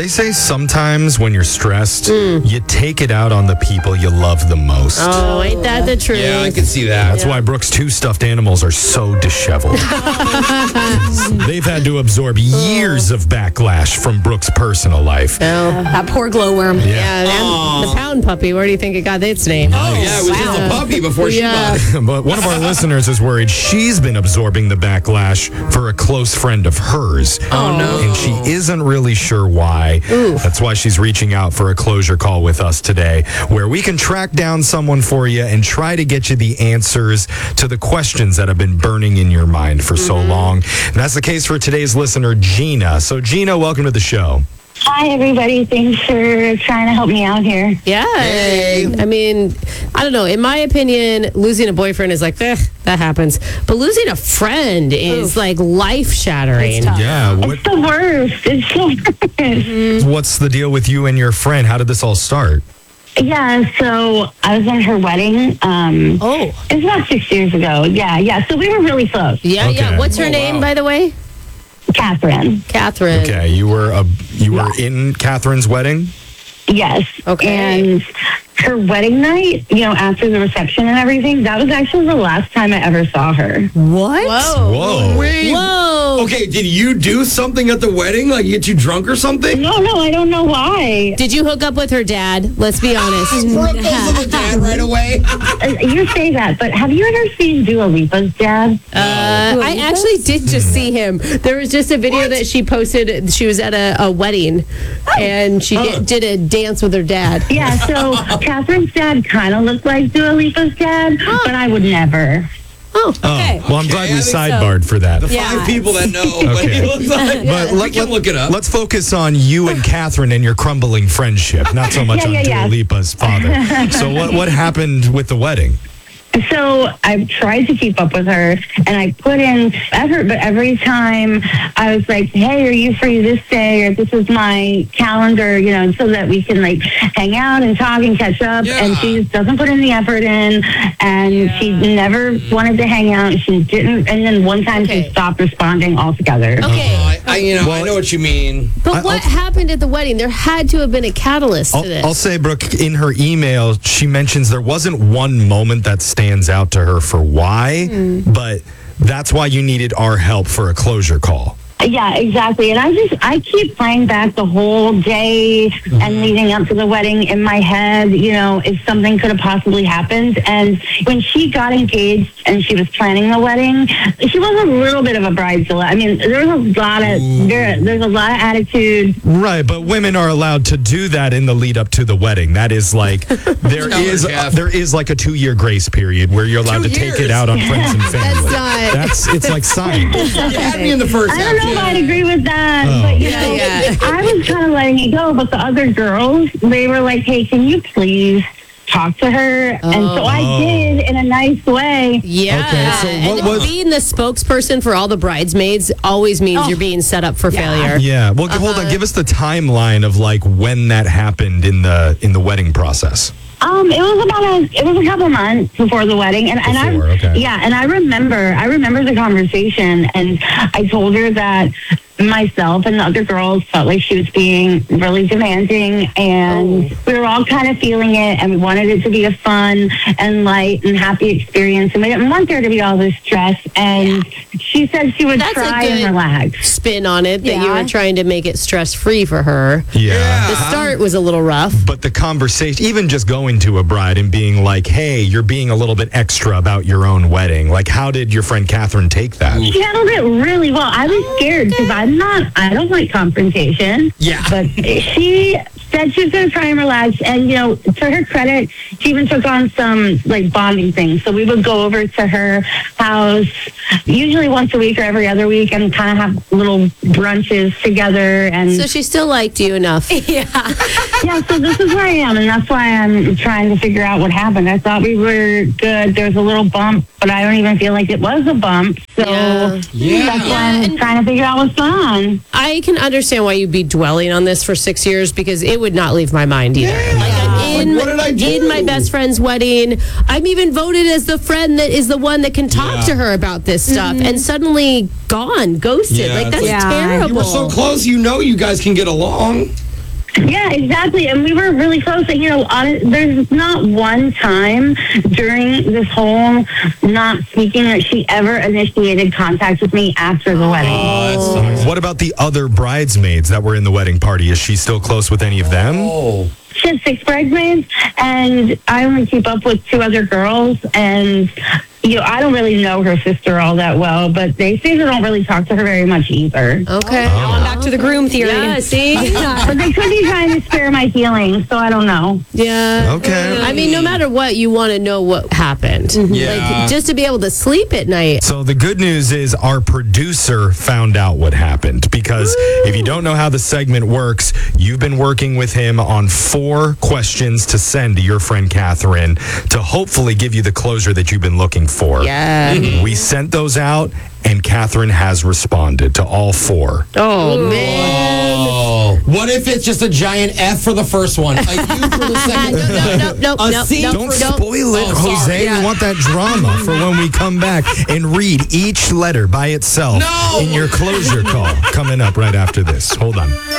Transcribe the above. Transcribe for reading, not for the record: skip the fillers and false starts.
They say sometimes when you're stressed, you take it out on the people you love the most. Oh, ain't that the truth? Yeah, I can see that. That's why Brooke's 2 stuffed animals are so disheveled. They've had to absorb years of backlash from Brooke's personal life. That poor glowworm. Yeah, and the pound puppy, where do you think it got its name? Oh, yeah, it was just a puppy before she bought it. But one of our listeners is worried she's been absorbing the backlash for a close friend of hers. Oh, no. And she isn't really sure why. That's why she's reaching out for a closure call with us today, where we can track down someone for you and try to get you the answers to the questions that have been burning in your mind for so long. And that's the case for today's listener, Gina. So, Gina, welcome to the show. Hi, everybody. Thanks for trying to help me out here. Yeah. I mean, I don't know. In my opinion, losing a boyfriend is like, that happens. But losing a friend is like life-shattering. It's tough. Yeah. It's the worst. It's the worst. What's the deal with you and your friend? How did this all start? Yeah, so I was at her wedding. It was about 6 years ago. Yeah. So we were really close. Yeah. Okay. What's her name, by the way? Catherine. Catherine. Okay, you were in Catherine's wedding? Yes. Okay. And her wedding night, after the reception and everything, that was actually the last time I ever saw her. What? Whoa. Wait. Whoa. Okay, did you do something at the wedding? Like get you drunk or something? No, I don't know why. Did you hook up with her dad? Let's be honest. Brooke goes with her dad right away. You say that, but have you ever seen Dua Lipa's dad? I actually did just see him. There was just a video that she posted. She was at a wedding, and she did a dance with her dad. Yeah, so Catherine's dad kind of looked like Dua Lipa's dad, but I would never. Oh, okay. Well, I'm glad we I think sidebarred for that. The 5 people that know what he looks like. But We can look it up. Let's focus on you and Catherine and your crumbling friendship, not so much on Dua Lipa's father. So what happened with the wedding? So I've tried to keep up with her, and I put in effort, but every time I was like, hey, are you free this day? Or this is my calendar, so that we can hang out and talk and catch up. Yeah. And she just doesn't put in the effort in, and she never wanted to hang out. She didn't, and then one time she stopped responding altogether. Okay. I know what you mean. But what happened at the wedding? There had to have been a catalyst to this. I'll say, Brooke, in her email, she mentions there wasn't one moment that stands out to her for why, but that's why you needed our help for a closure call. Yeah, exactly. And I keep playing back the whole day and leading up to the wedding in my head, if something could have possibly happened. And when she got engaged and she was planning the wedding, she was a little bit of a bridezilla. I mean, there's a lot of attitude. Right, but women are allowed to do that in the lead up to the wedding. That is there is like a 2-year grace period where you're allowed 2 to take years? it out on friends and family. It's like signed. You had me in the first I don't know if I'd agree with that, but I was kind of letting it go. But the other girls, they were like, "Hey, can you please talk to her?" And so I did in a nice way. Yeah. Okay, so and being the spokesperson for all the bridesmaids always means you're being set up for failure. Yeah. Well, hold on. Give us the timeline of when that happened in the wedding process. It was a couple months before the wedding, and I remember the conversation, and I told her that myself and the other girls felt like she was being really demanding, and we were all kind of feeling it, and we wanted it to be a fun and light and happy experience, and we didn't want there to be all this stress. And she said she would try and relax. Spin on it that you were trying to make it stress free for her. Yeah. The start was a little rough. But the conversation, even just going to a bride and being like, hey, you're being a little bit extra about your own wedding. How did your friend Catherine take that? She handled it really well. I was scared because I don't like confrontation. Yeah. But she said she was going to try and relax. And, to her credit, she even took on some bonding things. So we would go over to her house usually once a week or every other week and kind of have little brunches together. And so she still liked you enough. Yeah, so this is where I am. And that's why I'm trying to figure out what happened. I thought we were good. There was a little bump, but I don't even feel like it was a bump. So that's why I'm trying to figure out what's going on. I can understand why you'd be dwelling on this for 6 years because it would not leave my mind either. I'm what did I do? in my best friend's wedding. I'm even voted as the friend that is the one that can talk to her about this stuff, and suddenly gone, ghosted. Yeah, that's it's terrible. You were so close, you guys can get along. Yeah, exactly. And we were really close. And, there's not one time during this whole not speaking that she ever initiated contact with me after the wedding. What about the other bridesmaids that were in the wedding party? Is she still close with any of them? She has 6 bridesmaids, and I only keep up with 2 other girls. And, I don't really know her sister all that well, but they say they don't really talk to her very much either. Okay. Now I'm back to the groom theory. Yeah, see? But they could be trying to spare my feelings, so I don't know. Yeah. Okay. I mean, no matter what, you want to know what happened. Yeah. Like, just to be able to sleep at night. So the good news is our producer found out what happened, because if you don't know how the segment works, you've been working with him on 4 questions to send to your friend Catherine to hopefully give you the closure that you've been looking for. Yeah. We sent those out, and Catherine has responded to all 4. Oh, man. Oh. What if it's just a giant F for the first one, a U for the second? No. A C? Don't spoil it, Oh, Jose. sorry. We want that drama for when we come back and read each letter by itself in your closure call coming up right after this. Hold on.